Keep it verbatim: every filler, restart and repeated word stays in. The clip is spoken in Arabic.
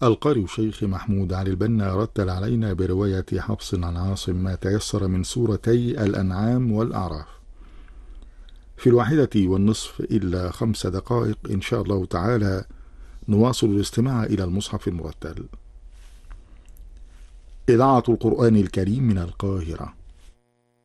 القارئ الشيخ محمود علي البنا رتل علينا برواية حفص عن عاصم ما تيسر من سورتي الأنعام والأعراف في الواحدة والنصف إلا خمس دقائق إن شاء الله تعالى. نواصل الاستماع إلى المصحف المرتل. إذاعة القرآن الكريم من القاهرة.